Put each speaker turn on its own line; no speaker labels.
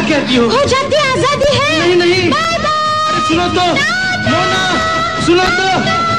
कहती हो?
हो जाती आजादी है।
नहीं नहीं,
बाय बाय।
सुनो तो मोना, सुनो तो।